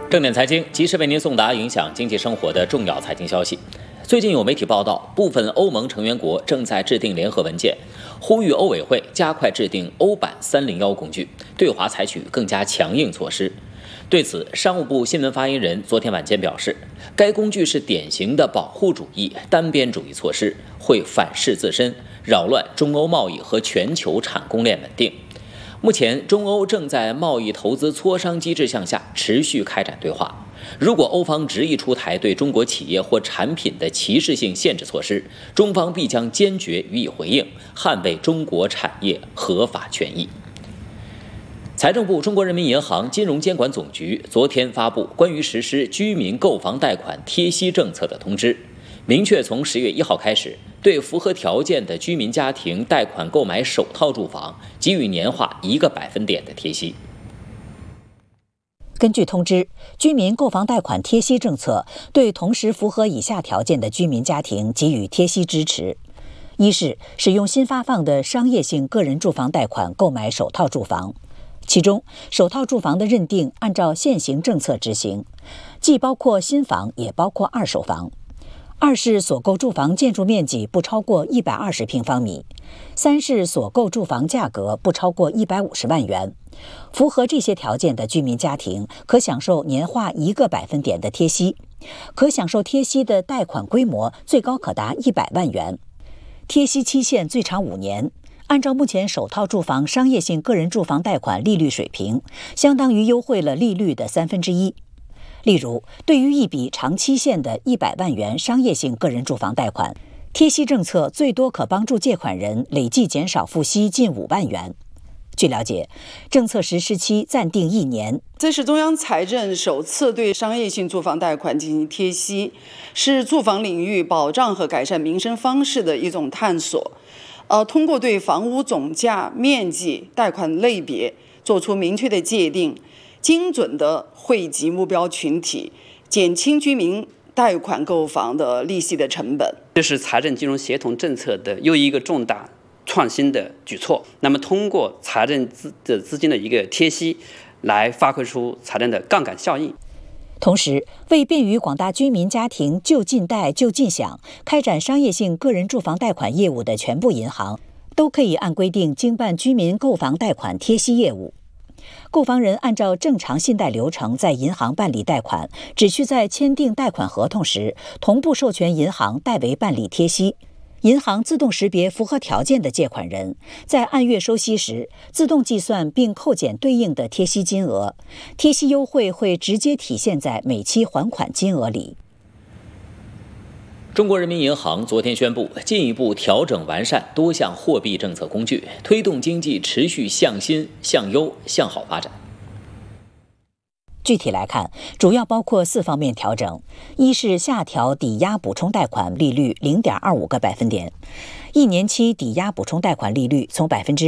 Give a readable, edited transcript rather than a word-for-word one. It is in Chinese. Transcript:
正点财经及时为您送达影响经济生活的重要财经消息。最近有媒体报道，部分欧盟成员国正在制定联合文件，呼吁欧委会加快制定欧版301工具，对华采取更加强硬措施。对此，商务部新闻发言人昨天晚间表示，该工具是典型的保护主义、单边主义措施，会反噬自身，扰乱中欧贸易和全球产供链稳定。目前，中欧正在贸易投资磋商机制项下持续开展对话。如果欧方执意出台对中国企业或产品的歧视性限制措施，中方必将坚决予以回应，捍卫中国产业合法权益。财政部、中国人民银行、金融监管总局昨天发布关于实施居民购房贷款贴息政策的通知，明确从10月1号开始，对符合条件的居民家庭贷款购买首套住房，给予年化1个百分点的贴息。 根据通知，居民购房贷款贴息政策对同时符合以下条件的居民家庭给予贴息支持：一是使用新发放的商业性个人住房贷款购买首套住房，其中首套住房的认定按照现行政策执行，既包括新房也包括二手房；二是所购住房建筑面积不超过120平方米；三是所购住房价格不超过150万元。符合这些条件的居民家庭可享受年化1个百分点的贴息，可享受贴息的贷款规模最高可达100万元，贴息期限最长5年。按照目前首套住房商业性个人住房贷款利率水平，相当于优惠了利率的1/3。例如，对于一笔长期限的100万元商业性个人住房贷款，贴息政策最多可帮助借款人累计减少付息近5万元。据了解，政策实施期暂定1年。 这是中央财政首次对商业性住房贷款进行贴息，是住房领域保障和改善民生方式的一种探索。通过对房屋总价、面积、贷款类别做出明确的界定，精准地惠及目标群体，减轻居民贷款购房的利息的成本。 这是财政金融协同政策的又一个重大创新的举措。那么通过财政资金的一个贴息，来发挥出财政的杠杆效应。 同时，为便于广大居民家庭就近贷就近享开展商业性个人住房贷款业务的全部银行，都可以按规定经办居民购房贷款贴息业务。购房人按照正常信贷流程在银行办理贷款，只需在签订贷款合同时同步授权银行代为办理贴息。银行自动识别符合条件的借款人，在按月收息时自动计算并扣减对应的贴息金额，贴息优惠会直接体现在每期还款金额里。 中国人民银行昨天宣布，进一步调整完善多项货币政策工具，推动经济持续向新、向优、向好发展。 具体来看，主要包括4方面调整：一是下调抵押补充贷款利率0.25个百分点，1年期抵押补充贷款利率从